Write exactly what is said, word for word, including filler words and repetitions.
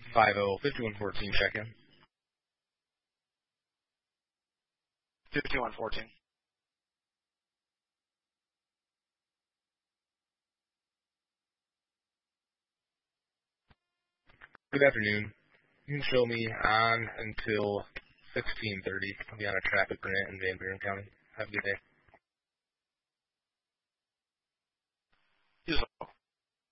five zero fifty-one fourteen check-in. fifty-one fourteen. Good afternoon. You can show me on until sixteen thirty. I'll be on a traffic grant in Van Buren County. Have a good day.